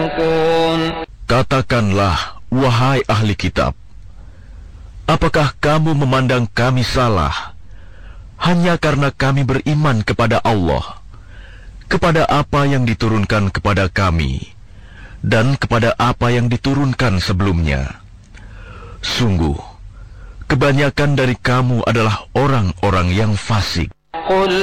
Katakanlah, wahai ahli kitab, apakah kamu memandang kami salah hanya karena kami beriman kepada Allah, kepada apa yang diturunkan kepada kami, dan kepada apa yang diturunkan sebelumnya? Sungguh, kebanyakan dari kamu adalah orang-orang yang fasik.